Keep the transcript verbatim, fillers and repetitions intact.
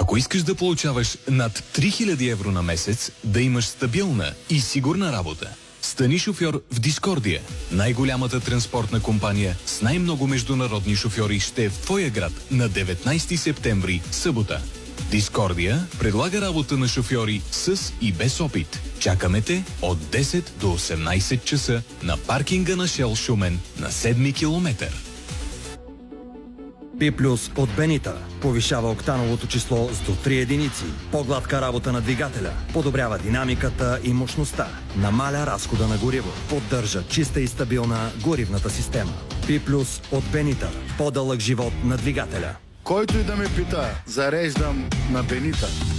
Ако искаш да получаваш над три хиляди евро на месец, да имаш стабилна и сигурна работа, стани шофьор в Дискордия. Най-голямата транспортна компания с най-много международни шофьори ще е в твоя град на деветнайсети септември, събота. Дискордия предлага работа на шофьори с и без опит. Чакаме те от десет до осемнайсет часа на паркинга на Шел Шумен на седми километър. Пи плюс от Бенита повишава октановото число с до три единици, по-гладка работа на двигателя, подобрява динамиката и мощността, намаля разхода на гориво, поддържа чиста и стабилна горивната система. Пи плюс от Бенита, по-дълъг живот на двигателя. Който и да ме пита, зареждам на Бенита.